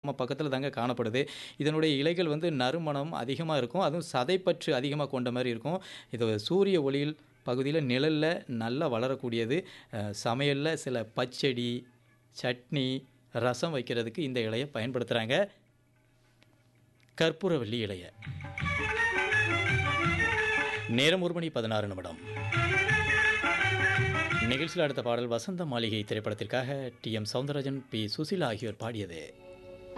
நம்ம பக்கத்துல தாங்க காணப்படுது. இதனுடைய இலைகள் வந்து நறுமணம் அதிகமா இருக்கும். அதுவும் சதைப்பற்று அதிகமா கொண்ட மாரி இருக்கும். இது சூரிய ஒளியில் பகுதியில நிழல்ல நல்லா வளரக்கூடியது. சமையல்ல சில பச்சடி, சட்னி, ரசம் வைக்கிறதுக்கு இந்த இலைய பயன்படுத்துறாங்க. கற்பூரவள்ளி இலைய. நேரம் 1 மணி 16 நிமிடம். நிகழ்ச்சியில் அடுத்த பாடல் வசந்த மாளிகை திரைப்படத்திற்காக டி.எம். சௌந்தரராஜன், பி. சுசீலா ஆகியோர் பாடியது.